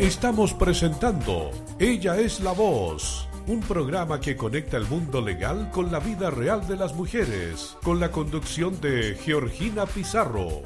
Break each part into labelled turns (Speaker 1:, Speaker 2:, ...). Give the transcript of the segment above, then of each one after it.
Speaker 1: Estamos presentando Ella es la Voz, un programa que conecta el mundo legal con la vida real de las mujeres, con la conducción de Georgina Pizarro.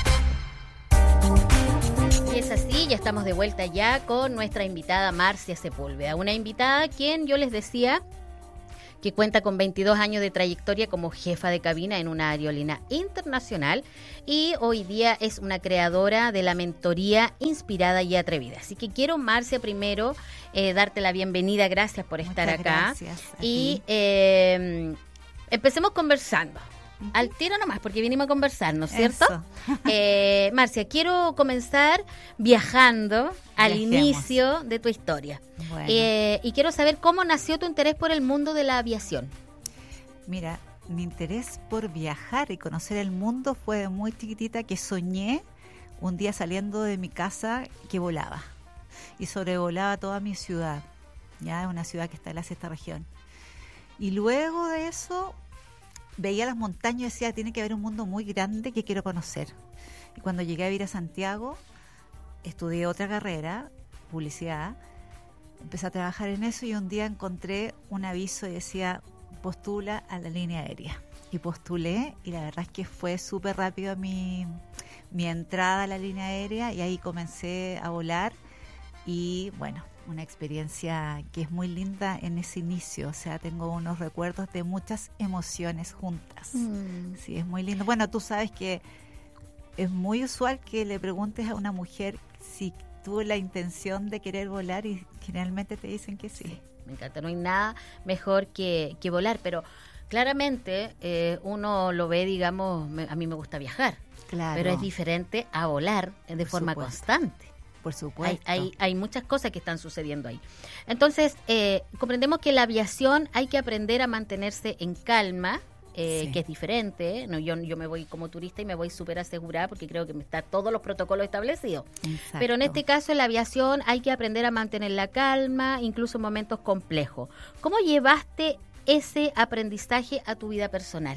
Speaker 2: Y es así, ya estamos de vuelta ya con nuestra invitada Marcia Sepúlveda, una invitada quien yo les decía que cuenta con 22 años de trayectoria como jefa de cabina en una aerolínea internacional y hoy día es una creadora de la mentoría Inspirada y Atrevida. Así que quiero, Marcia, primero darte la bienvenida, gracias por estar
Speaker 3: Muchas
Speaker 2: acá.
Speaker 3: Gracias a
Speaker 2: Y
Speaker 3: ti.
Speaker 2: empecemos conversando. Al tiro nomás, porque vinimos a conversar, ¿no es cierto? Marcia, quiero comenzar viajando al
Speaker 3: Viajemos.
Speaker 2: inicio de tu historia.
Speaker 3: Bueno.
Speaker 2: Y quiero saber cómo nació tu interés por el mundo de la aviación.
Speaker 3: Mira, mi interés por viajar y conocer el mundo fue de muy chiquitita, que soñé un día saliendo de mi casa que volaba y sobrevolaba toda mi ciudad, ya una ciudad que está en la sexta región. Y luego de eso veía las montañas y decía, tiene que haber un mundo muy grande que quiero conocer. Y cuando llegué a vivir a Santiago, estudié otra carrera, publicidad, empecé a trabajar en eso y un día encontré un aviso y decía, postula a la línea aérea. Y postulé y la verdad es que fue súper rápido mi entrada a la línea aérea y ahí comencé a volar y bueno, una experiencia que es muy linda en ese inicio, o sea, tengo unos recuerdos de muchas emociones juntas. Sí, es muy lindo. Bueno, tú sabes que es muy usual que le preguntes a una mujer si tuvo la intención de querer volar y generalmente te dicen que sí.
Speaker 2: Me encanta, no hay nada mejor que volar, pero claramente uno lo ve, digamos, a mí me gusta viajar,
Speaker 3: Claro.
Speaker 2: pero es diferente a volar de forma
Speaker 3: supuesto.
Speaker 2: constante.
Speaker 3: Por supuesto.
Speaker 2: Hay muchas cosas que están sucediendo ahí. Entonces, comprendemos que la aviación hay que aprender a mantenerse en calma,
Speaker 3: Sí.
Speaker 2: que es diferente. No, yo me voy como turista y me voy súper asegurada porque creo que está todos los protocolos establecidos.
Speaker 3: Exacto.
Speaker 2: Pero en este caso, en la aviación hay que aprender a mantener la calma, incluso en momentos complejos. ¿Cómo llevaste ese aprendizaje a tu vida personal?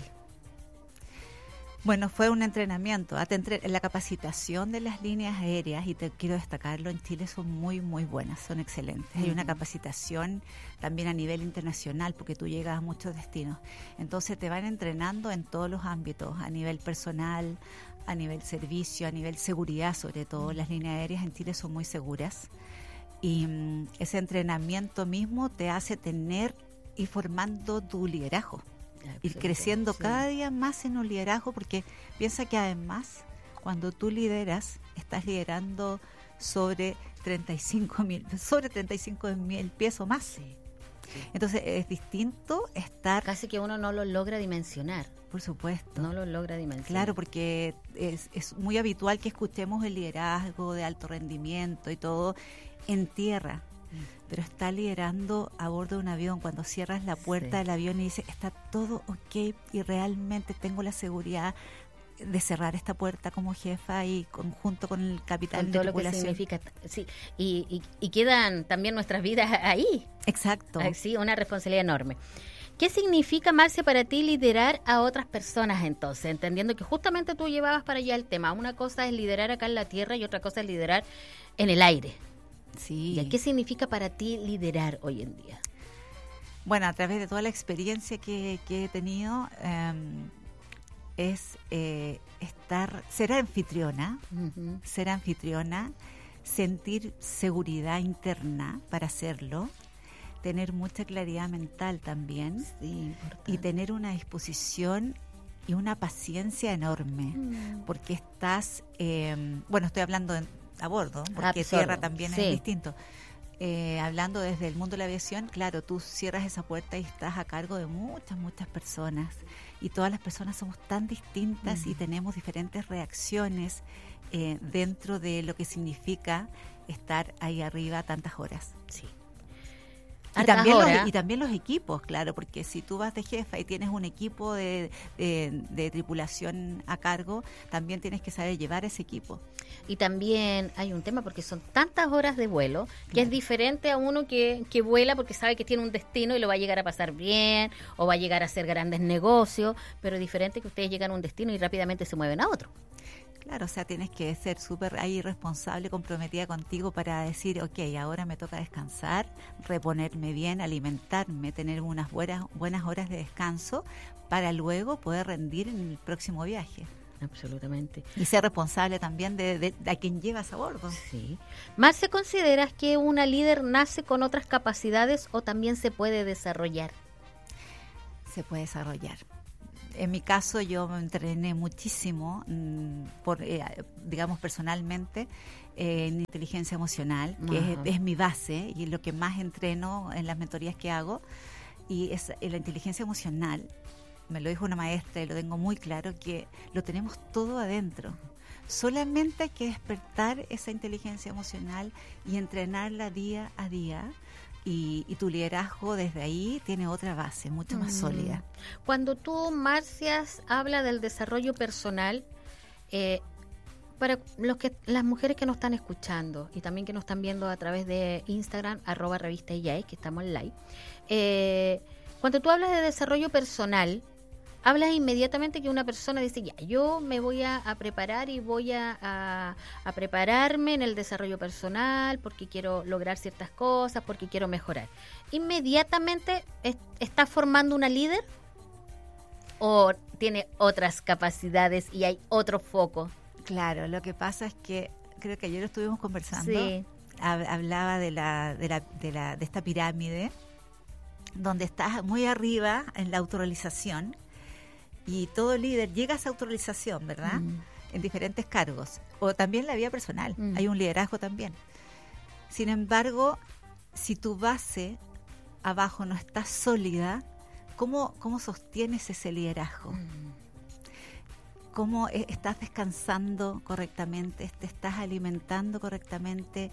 Speaker 3: Bueno, fue un entrenamiento. La capacitación de las líneas aéreas, y te quiero destacarlo, en Chile son muy, muy buenas, son excelentes. Hay una capacitación también a nivel internacional, porque tú llegas a muchos destinos. Entonces te van entrenando en todos los ámbitos, a nivel personal, a nivel servicio, a nivel seguridad, sobre todo. Las líneas aéreas en Chile son muy seguras. Y ese entrenamiento mismo te hace tener y formando tu liderazgo. Ir creciendo cada día más en un liderazgo, porque piensa que además cuando tú lideras estás liderando sobre 35,000 pies o más.
Speaker 2: Sí.
Speaker 3: Entonces es distinto estar,
Speaker 2: Casi que uno no lo logra dimensionar.
Speaker 3: por supuesto.
Speaker 2: No lo logra dimensionar.
Speaker 3: Claro, porque es muy habitual que escuchemos el liderazgo de alto rendimiento y todo en tierra. Pero está liderando a bordo de un avión, cuando cierras la puerta del avión y dices, está todo ok y realmente tengo la seguridad de cerrar esta puerta como jefa y junto con el capitán
Speaker 2: Con
Speaker 3: de
Speaker 2: todo lo que
Speaker 3: tripulación.
Speaker 2: significa, sí, y quedan también nuestras vidas ahí.
Speaker 3: Exacto.
Speaker 2: Sí, una responsabilidad enorme. ¿Qué significa, Marcia, para ti liderar a otras personas entonces? Entendiendo que justamente tú llevabas para allá el tema. Una cosa es liderar acá en la tierra y otra cosa es liderar en el aire.
Speaker 3: Sí.
Speaker 2: ¿Y qué significa para ti liderar hoy en día?
Speaker 3: Bueno, a través de toda la experiencia que he tenido, es ser anfitriona, sentir seguridad interna para hacerlo, tener mucha claridad mental también,
Speaker 2: Sí,
Speaker 3: y tener una disposición y una paciencia enorme, porque estás, estoy hablando a bordo, porque tierra también es distinto. Hablando desde el mundo de la aviación, claro, tú cierras esa puerta y estás a cargo de muchas personas, y todas las personas somos tan distintas y tenemos diferentes reacciones dentro de lo que significa estar ahí arriba tantas horas.
Speaker 2: Sí.
Speaker 3: Y también los equipos, claro, porque si tú vas de jefa y tienes un equipo de tripulación a cargo, también tienes que saber llevar ese equipo.
Speaker 2: Y también hay un tema porque son tantas horas de vuelo que es diferente a uno que vuela porque sabe que tiene un destino y lo va a llegar a pasar bien o va a llegar a hacer grandes negocios, pero es diferente que ustedes llegan a un destino y rápidamente se mueven a otro.
Speaker 3: Claro, o sea, tienes que ser súper ahí responsable, comprometida contigo para decir, ok, ahora me toca descansar, reponerme bien, alimentarme, tener unas buenas horas de descanso para luego poder rendir en el próximo viaje.
Speaker 2: Absolutamente.
Speaker 3: Y ser responsable también de a quien llevas a bordo.
Speaker 2: Sí. Marce, ¿consideras que una líder nace con otras capacidades o también se puede desarrollar?
Speaker 3: Se puede desarrollar. En mi caso, yo me entrené muchísimo, digamos personalmente, en inteligencia emocional, que es mi base y lo que más entreno en las mentorías que hago. Y es la inteligencia emocional, me lo dijo una maestra y lo tengo muy claro, que lo tenemos todo adentro. Solamente hay que despertar esa inteligencia emocional y entrenarla día a día. Y tu liderazgo desde ahí tiene otra base, mucho más sólida.
Speaker 2: Cuando tú, Marcias, habla del desarrollo personal, para las mujeres que nos están escuchando y también que nos están viendo a través de Instagram, @revista IAE, que estamos en live, cuando tú hablas de desarrollo personal, hablas inmediatamente que una persona dice, ya, yo me voy a preparar y voy a prepararme en el desarrollo personal porque quiero lograr ciertas cosas, porque quiero mejorar. ¿Inmediatamente está formando una líder o tiene otras capacidades y hay otro foco?
Speaker 3: Claro, lo que pasa es que creo que ayer lo estuvimos conversando.
Speaker 2: Sí.
Speaker 3: Hablaba de esta pirámide donde estás muy arriba en la autorrealización. Y todo líder llega a esa autorrealización, ¿verdad? En diferentes cargos. O también la vida personal. Hay un liderazgo también. Sin embargo, si tu base abajo no está sólida, ¿cómo sostienes ese liderazgo? ¿Cómo estás descansando correctamente? ¿Te estás alimentando correctamente?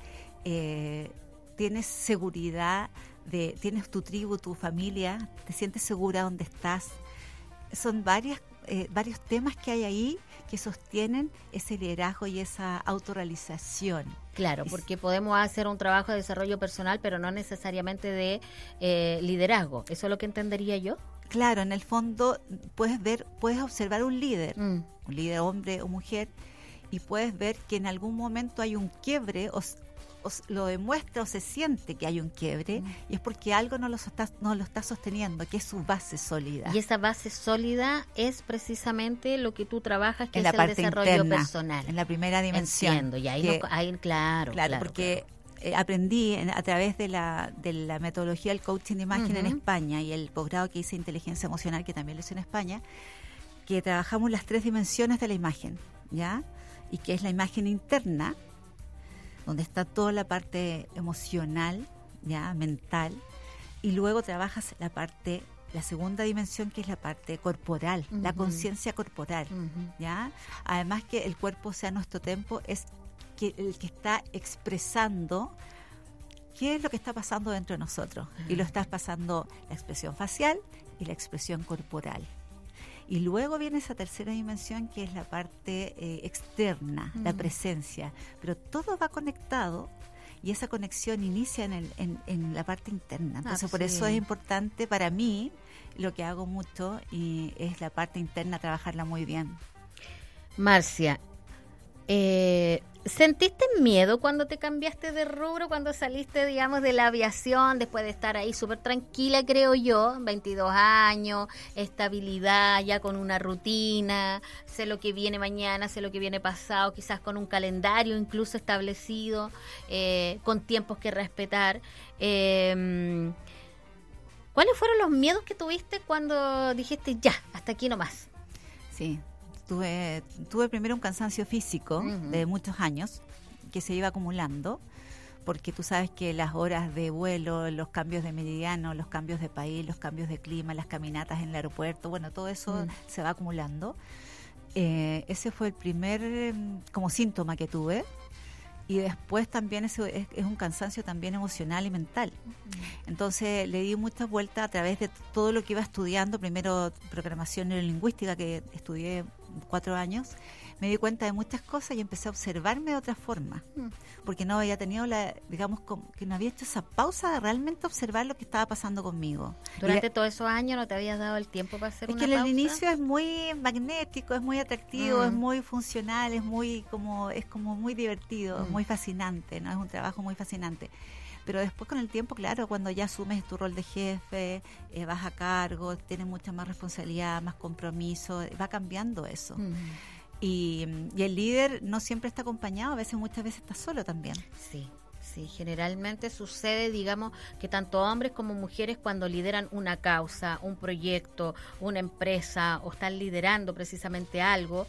Speaker 3: ¿Tienes seguridad? ¿Tienes tu tribu, tu familia? ¿Te sientes segura donde estás? Son varios temas que hay ahí que sostienen ese liderazgo y esa autorrealización.
Speaker 2: Claro, porque podemos hacer un trabajo de desarrollo personal, pero no necesariamente de liderazgo. ¿Eso es lo que entendería yo?
Speaker 3: Claro, en el fondo puedes observar un líder hombre o mujer, y puedes ver que en algún momento hay un quiebre o lo demuestra o se siente que hay un quiebre, y es porque algo no lo está sosteniendo, que es su base sólida.
Speaker 2: Y esa base sólida es precisamente lo que tú trabajas, que
Speaker 3: en
Speaker 2: es
Speaker 3: la
Speaker 2: el
Speaker 3: parte
Speaker 2: desarrollo
Speaker 3: interna,
Speaker 2: personal.
Speaker 3: En la primera dimensión.
Speaker 2: Entiendo, y ahí claro,
Speaker 3: porque aprendí a través de la metodología del coaching de imagen en España y el posgrado que hice inteligencia emocional, que también lo hice en España, que trabajamos las 3 dimensiones de la imagen, ¿ya? Y que es la imagen interna, donde está toda la parte emocional, ya, mental, y luego trabajas la segunda dimensión, que es la parte corporal, la conciencia corporal, ya. Además que el cuerpo sea nuestro templo, es el que está expresando qué es lo que está pasando dentro de nosotros, y lo estás pasando la expresión facial y la expresión corporal. Y luego viene esa tercera dimensión, que es la parte externa, la presencia. Pero todo va conectado, y esa conexión inicia en la parte interna. Entonces, por eso es importante para mí, lo que hago mucho, y es la parte interna, trabajarla muy bien.
Speaker 2: Marcia, ¿sentiste miedo cuando te cambiaste de rubro, cuando saliste, digamos, de la aviación, después de estar ahí súper tranquila, creo yo, 22 años, estabilidad, ya con una rutina, sé lo que viene mañana, sé lo que viene pasado, quizás con un calendario incluso establecido, con tiempos que respetar? ¿Cuáles fueron los miedos que tuviste cuando dijiste, ya, hasta aquí nomás?
Speaker 3: Sí. Tuve primero un cansancio físico de muchos años que se iba acumulando, porque tú sabes que las horas de vuelo, los cambios de meridiano, los cambios de país, los cambios de clima, las caminatas en el aeropuerto, bueno, todo eso se va acumulando. Ese fue el primer como síntoma que tuve. Y después también es un cansancio también emocional y mental. Entonces le di muchas vueltas a través de todo lo que iba estudiando. Primero programación neurolingüística, que estudié 4 años, me di cuenta de muchas cosas y empecé a observarme de otra forma, porque no había tenido que no había hecho esa pausa de realmente observar lo que estaba pasando conmigo.
Speaker 2: Durante todos esos años no te habías dado el tiempo para hacer una pausa.
Speaker 3: Es que el inicio es muy magnético, es muy atractivo, es muy funcional, es como muy divertido, muy fascinante, ¿no? Es un trabajo muy fascinante. Pero después con el tiempo, claro, cuando ya asumes tu rol de jefe, vas a cargo, tienes mucha más responsabilidad, más compromiso, va cambiando eso. Y el líder no siempre está acompañado, muchas veces está solo también.
Speaker 2: Sí. Sí, generalmente sucede, digamos, que tanto hombres como mujeres cuando lideran una causa, un proyecto, una empresa o están liderando precisamente algo,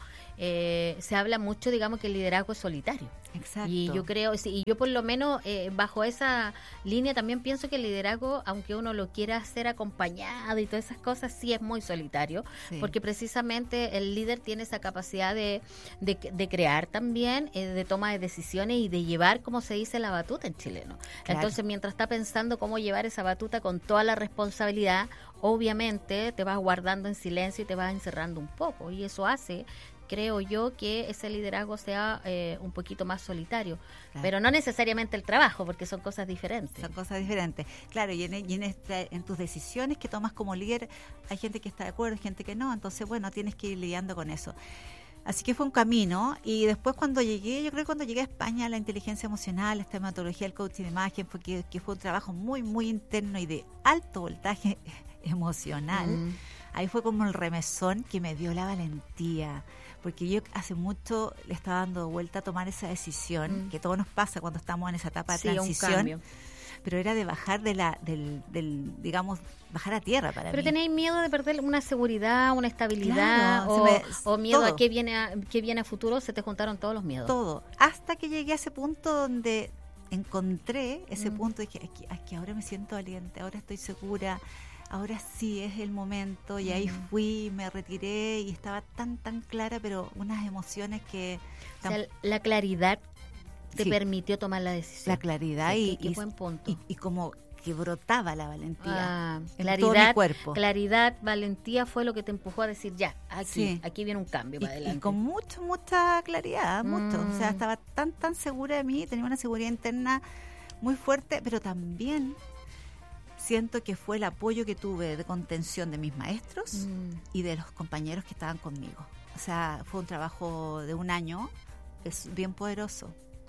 Speaker 2: se habla mucho, digamos, que el liderazgo es solitario.
Speaker 3: Exacto.
Speaker 2: Y yo creo, y yo por lo menos bajo esa línea también pienso que el liderazgo, aunque uno lo quiera hacer acompañado y todas esas cosas, sí es muy solitario, porque precisamente el líder tiene esa capacidad de crear también, de toma de decisiones y de llevar, como se dice, la batuta en chileno. Claro. Entonces, mientras está pensando cómo llevar esa batuta con toda la responsabilidad, obviamente te vas guardando en silencio y te vas encerrando un poco, y eso hace, creo yo, que ese liderazgo sea un poquito más solitario, claro. Pero no necesariamente el trabajo, porque son cosas diferentes.
Speaker 3: Son cosas diferentes, claro, y en tus decisiones que tomas como líder, hay gente que está de acuerdo, hay gente que no, entonces, bueno, tienes que ir lidiando con eso. Así que fue un camino, y después cuando llegué a España, la inteligencia emocional, la tematología, el coaching de imagen, que fue un trabajo muy, muy interno y de alto voltaje emocional. Ahí fue como el remesón que me dio la valentía, porque yo hace mucho le estaba dando vuelta a tomar esa decisión, que todo nos pasa cuando estamos en esa etapa de transición. Un cambio. Pero era de bajar digamos, bajar a tierra para mí.
Speaker 2: Pero tenéis miedo de perder una seguridad, una estabilidad, claro, o miedo todo. A qué viene a futuro, se te juntaron todos los miedos.
Speaker 3: Todo, hasta que llegué a ese punto donde encontré ese punto y dije, aquí ahora me siento valiente, ahora estoy segura, ahora sí es el momento, y ahí fui, me retiré y estaba tan clara, pero unas emociones que...
Speaker 2: O sea, la claridad te permitió tomar la decisión.
Speaker 3: La claridad,
Speaker 2: sí, qué buen punto.
Speaker 3: Y como que brotaba la valentía en
Speaker 2: claridad,
Speaker 3: todo mi cuerpo.
Speaker 2: Claridad, valentía fue lo que te empujó a decir, ya, aquí viene un cambio para adelante.
Speaker 3: Y con mucha claridad, mucho. O sea, estaba tan segura de mí, tenía una seguridad interna muy fuerte, pero también siento que fue el apoyo que tuve de contención de mis maestros y de los compañeros que estaban conmigo. O sea, fue un trabajo de un año, es bien poderoso.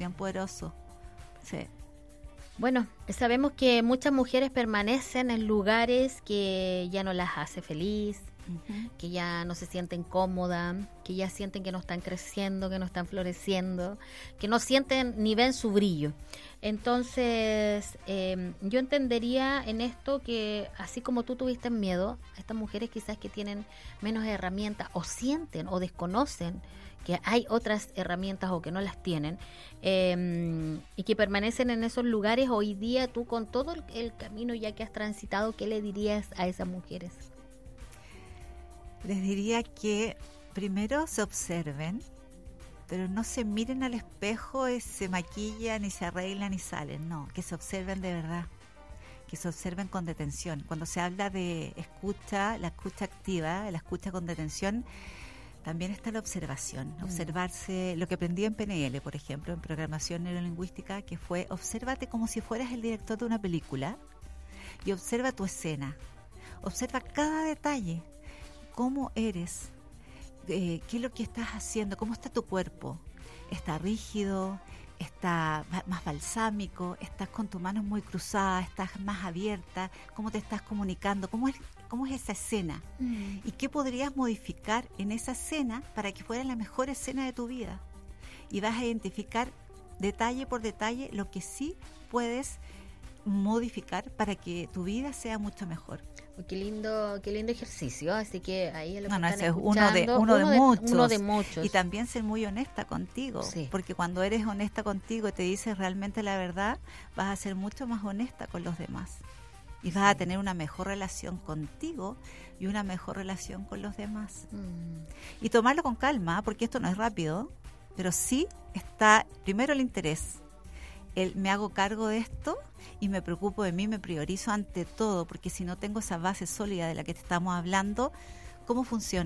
Speaker 3: Sí.
Speaker 2: Bueno, sabemos que muchas mujeres permanecen en lugares que ya no las hace feliz, que ya no se sienten cómodas, que ya sienten que no están creciendo, que no están floreciendo, que no sienten ni ven su brillo. Entonces, yo entendería en esto que así como tú tuviste miedo, estas mujeres quizás que tienen menos herramientas o sienten o desconocen que hay otras herramientas o que no las tienen, y que permanecen en esos lugares, hoy día tú con todo el camino ya que has transitado, ¿qué le dirías a esas mujeres?
Speaker 3: Les diría que primero se observen, pero no se miren al espejo y se maquillan y se arreglan y salen, no, que se observen de verdad, que se observen con detención. Cuando se habla de escucha, la escucha activa, la escucha con detención, también está la observación, observarse, lo que aprendí en PNL, por ejemplo, en programación neurolingüística, que fue, obsérvate como si fueras el director de una película y observa tu escena, observa cada detalle, cómo eres, qué es lo que estás haciendo, cómo está tu cuerpo, está rígido, está más balsámico, estás con tus manos muy cruzadas, estás más abierta, cómo te estás comunicando, cómo es esa escena y qué podrías modificar en esa escena para que fuera la mejor escena de tu vida, y vas a identificar detalle por detalle lo que sí puedes modificar para que tu vida sea mucho mejor.
Speaker 2: Qué lindo ejercicio, así que ahí lo que
Speaker 3: están
Speaker 2: ese
Speaker 3: es uno de muchos. Y también ser muy honesta contigo, porque cuando eres honesta contigo y te dices realmente la verdad, vas a ser mucho más honesta con los demás. Y vas a tener una mejor relación contigo y una mejor relación con los demás. Y tomarlo con calma, porque esto no es rápido, pero sí está primero el interés. Me hago cargo de esto y me preocupo de mí, me priorizo ante todo, porque si no tengo esa base sólida de la que te estamos hablando, ¿cómo funcionó?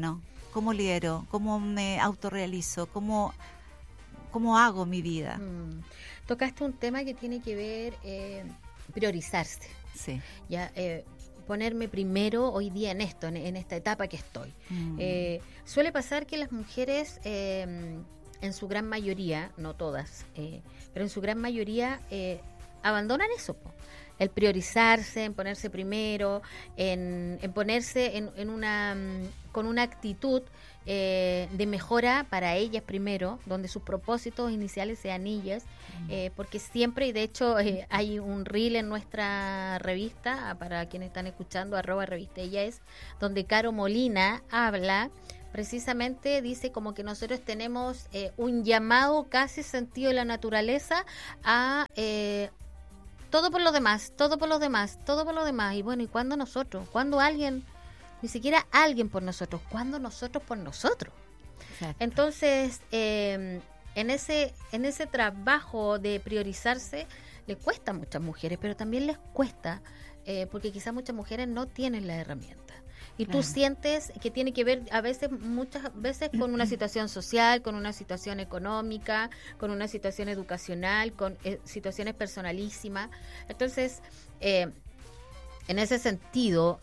Speaker 3: cómo lidero, cómo me autorrealizo, cómo hago mi vida.
Speaker 2: Tocaste un tema que tiene que ver priorizarse.
Speaker 3: Sí.
Speaker 2: Ya, ponerme primero hoy día en esto, en esta etapa que estoy. Suele pasar que las mujeres, en su gran mayoría, no todas, pero en su gran mayoría abandonan eso, po. El priorizarse, en ponerse primero, en ponerse con una actitud de mejora para ellas primero, donde sus propósitos iniciales sean ellas, porque siempre, y de hecho hay un reel en nuestra revista, para quienes están escuchando, @revista ella es, donde Caro Molina habla, precisamente dice como que nosotros tenemos un llamado casi sentido de la naturaleza a todo por los demás, todo por los demás, todo por los demás. Y bueno, ¿y cuándo nosotros? ¿Cuándo alguien? Ni siquiera alguien por nosotros. ¿Cuándo nosotros por nosotros? Exacto. Entonces, en ese trabajo de priorizarse, le cuesta a muchas mujeres, pero también les cuesta, porque quizás muchas mujeres no tienen la herramienta. Y tú sientes que tiene que ver muchas veces con una situación social, con una situación económica, con una situación educacional, con situaciones personalísimas. Entonces, en ese sentido,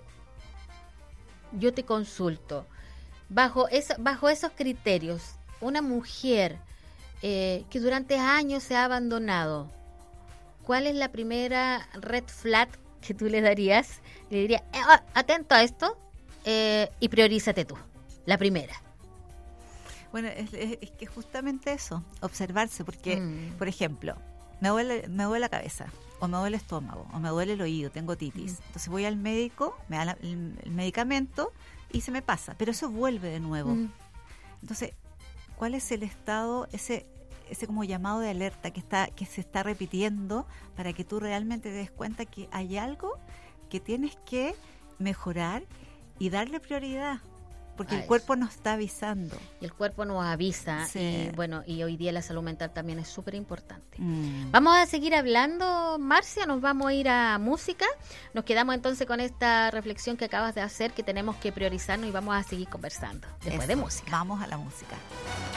Speaker 2: yo te consulto, bajo esos criterios, una mujer que durante años se ha abandonado, ¿cuál es la primera red flag que tú le darías? Le diría, atento a esto y priorízate tú, la primera.
Speaker 3: Bueno, es que justamente eso, observarse, porque, por ejemplo, me duele la cabeza, o me duele el estómago, o me duele el oído, tengo otitis. Entonces voy al médico, me da el medicamento y se me pasa, pero eso vuelve de nuevo. Entonces, ¿cuál es el estado, ese como llamado de alerta que se está repitiendo para que tú realmente te des cuenta que hay algo que tienes que mejorar y darle prioridad? Porque el cuerpo nos está avisando.
Speaker 2: Y el cuerpo nos avisa.
Speaker 3: Sí.
Speaker 2: Y bueno, y hoy día la salud mental también es súper importante. Vamos a seguir hablando, Marcia, nos vamos a ir a música. Nos quedamos entonces con esta reflexión que acabas de hacer, que tenemos que priorizarnos, y vamos a seguir conversando después de música.
Speaker 3: Vamos a la música.